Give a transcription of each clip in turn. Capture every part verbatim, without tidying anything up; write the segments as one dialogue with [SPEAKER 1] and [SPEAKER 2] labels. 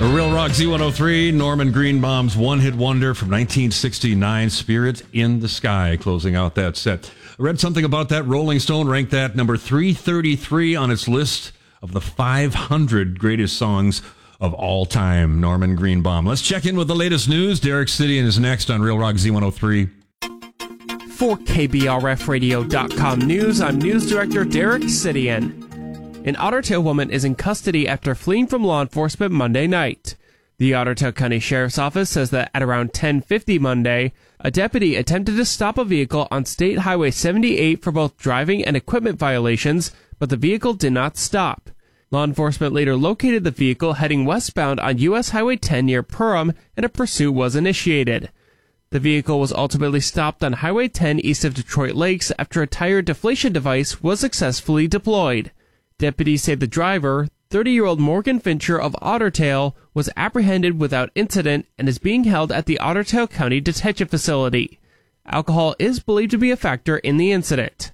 [SPEAKER 1] Real Rock Z one oh three, Norman Greenbaum's one-hit wonder from nineteen sixty-nine, Spirit in the Sky, closing out that set. I read something about that. Rolling Stone ranked that number three thirty-three on its list of the five hundred greatest songs of all time. Norman Greenbaum. Let's check in with the latest news. Derek Sidian is next on Real Rock Z one oh three.
[SPEAKER 2] For K B R F radio dot com News, I'm News Director Derek Sidian. An Otter Tail woman is in custody after fleeing from law enforcement Monday night. The Otter Tail County Sheriff's Office says that at around ten fifty Monday, a deputy attempted to stop a vehicle on State Highway seventy-eight for both driving and equipment violations, but the vehicle did not stop. Law enforcement later located the vehicle heading westbound on U S Highway ten near Perham, and a pursuit was initiated. The vehicle was ultimately stopped on Highway ten east of Detroit Lakes after a tire deflation device was successfully deployed. Deputies say the driver, thirty-year-old Morgan Fincher of Otter Tail, was apprehended without incident and is being held at the Otter Tail County Detention Facility. Alcohol is believed to be a factor in the incident.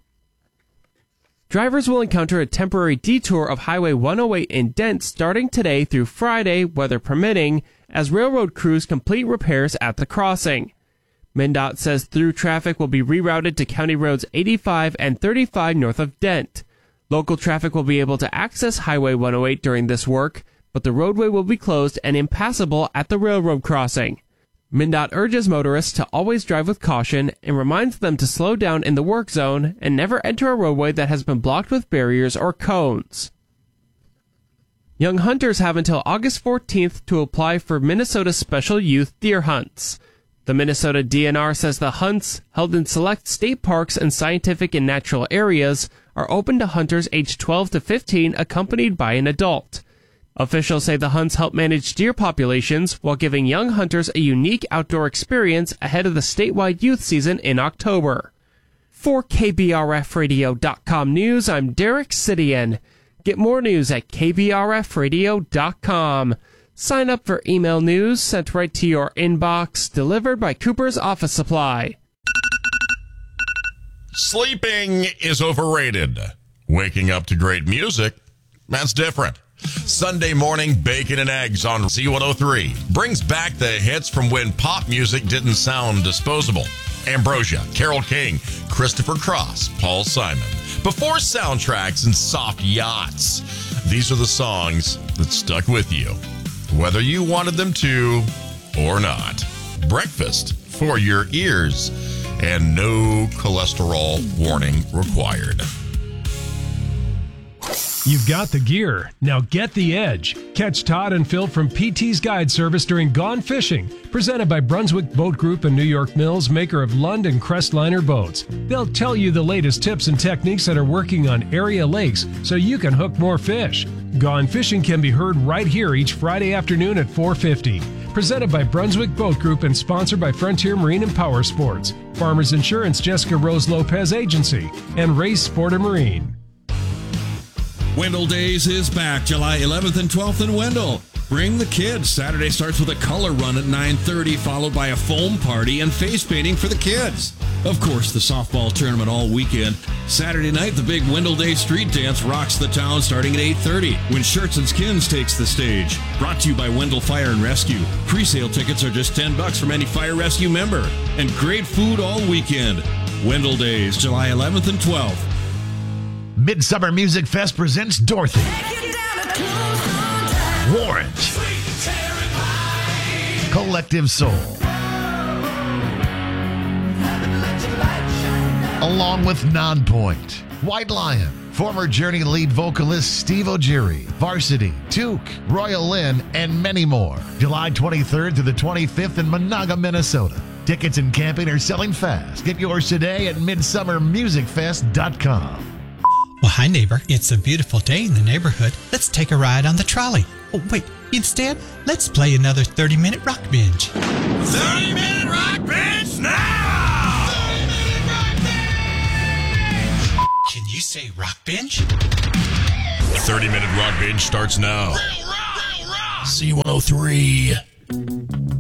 [SPEAKER 2] Drivers will encounter a temporary detour of Highway one oh eight in Dent starting today through Friday, weather permitting, as railroad crews complete repairs at the crossing. MnDOT says through traffic will be rerouted to County Roads eighty-five and thirty-five north of Dent. Local traffic will be able to access Highway one oh eight during this work, but the roadway will be closed and impassable at the railroad crossing. MnDOT urges motorists to always drive with caution and reminds them to slow down in the work zone and never enter a roadway that has been blocked with barriers or cones. Young hunters have until August fourteenth to apply for Minnesota Special Youth Deer Hunts. The Minnesota D N R says the hunts, held in select state parks and scientific and natural areas, are open to hunters aged twelve to fifteen accompanied by an adult. Officials say the hunts help manage deer populations while giving young hunters a unique outdoor experience ahead of the statewide youth season in October. For K B R F radio dot com News, I'm Derek Sidian. Get more news at K B R F radio dot com. Sign up for email news sent right to your inbox, delivered by Cooper's Office Supply.
[SPEAKER 3] Sleeping is overrated. Waking up to great music, that's different. Sunday morning bacon and eggs on Z one oh three brings back the hits from when pop music didn't sound disposable. Ambrosia, Carole King, Christopher Cross, Paul Simon. Before soundtracks and soft yachts, these are the songs that stuck with you, whether you wanted them to or not. Breakfast for your ears, and no cholesterol warning required.
[SPEAKER 4] You've got the gear. Now get the edge. Catch Todd and Phil from P T's Guide Service during Gone Fishing, presented by Brunswick Boat Group and New York Mills, maker of Lund and Crestliner boats. They'll tell you the latest tips and techniques that are working on area lakes so you can hook more fish. Gone Fishing can be heard right here each Friday afternoon at four fifty. Presented by Brunswick Boat Group and sponsored by Frontier Marine and Power Sports, Farmers Insurance, Jessica Rose Lopez Agency, and Race Sport and Marine.
[SPEAKER 1] Wendell Days is back July eleventh and twelfth in Wendell. Bring the kids. Saturday starts with a color run at nine thirty, followed by a foam party and face painting for the kids. Of course, the softball tournament all weekend. Saturday night, the big Wendell Day street dance rocks the town starting at eight thirty, when Shirts and Skins takes the stage. Brought to you by Wendell Fire and Rescue. Pre-sale tickets are just ten bucks from any Fire Rescue member. And great food all weekend. Wendell Days, July eleventh and twelfth.
[SPEAKER 5] Midsummer Music Fest presents Dorothy, Warrant, Collective Soul, along with Nonpoint, White Lion, former Journey lead vocalist Steve O'Geary, Varsity, Took, Royal Lynn, and many more. July twenty-third to the twenty-fifth in Monaga, Minnesota. Tickets and camping are selling fast. Get yours today at midsummer music fest dot com.
[SPEAKER 6] Well, hi, neighbor. It's a beautiful day in the neighborhood. Let's take a ride on the trolley. Oh, wait. Instead, let's play another thirty-minute rock binge.
[SPEAKER 3] thirty-minute rock binge now!
[SPEAKER 6] thirty-minute rock binge! Can you say rock binge?
[SPEAKER 3] thirty-minute rock binge starts now.
[SPEAKER 5] Z one oh three.